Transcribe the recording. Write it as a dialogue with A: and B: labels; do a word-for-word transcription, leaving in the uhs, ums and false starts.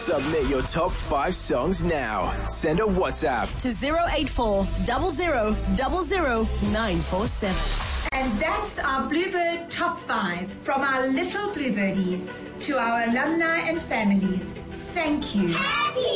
A: Submit your top five songs now. Send a WhatsApp
B: to zero eight four zero zero zero zero nine four seven.
C: And that's our Bluebird Top five from our little Bluebirdies to our alumni and families. Thank you.